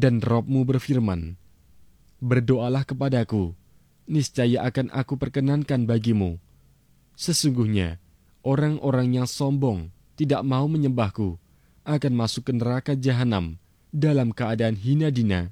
Dan Rabb-Mu berfirman, "Berdoalah kepadaku, niscaya akan aku perkenankan bagimu. Sesungguhnya, orang-orang yang sombong tidak mau menyembahku akan masuk ke neraka jahanam dalam keadaan hina dina